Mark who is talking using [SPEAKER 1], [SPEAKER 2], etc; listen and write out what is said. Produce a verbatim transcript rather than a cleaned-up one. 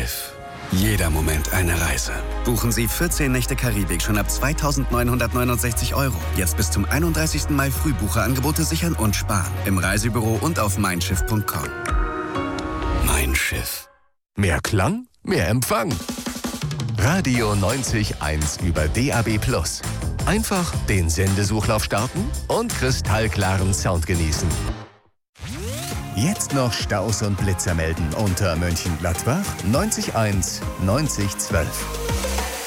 [SPEAKER 1] Schiff. Jeder Moment eine Reise. Buchen Sie vierzehn Nächte Karibik schon ab zweitausendneunhundertneunundsechzig Euro. Jetzt bis zum einunddreißigsten Mai Frühbucherangebote sichern und sparen. Im Reisebüro und auf mein schiff punkt com. Mein Schiff.
[SPEAKER 2] Mehr Klang, mehr Empfang. Radio neunzig Komma eins über D A B plus. Einfach den Sendesuchlauf starten und kristallklaren Sound genießen. Jetzt noch Staus und Blitzer melden unter Mönchengladbach neunzig eins neunzig zwölf.